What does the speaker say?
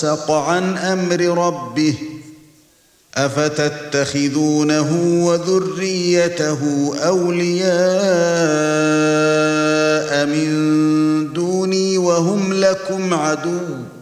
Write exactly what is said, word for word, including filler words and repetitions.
فَفَسَقَ عَنْ أَمْرِ رَبِّهِ أَفَتَتَّخِذُونَهُ وَذُرِّيَّتَهُ أَوْلِيَاءَ مِن دُونِي وَهُمْ لَكُمْ عَدُوٌّ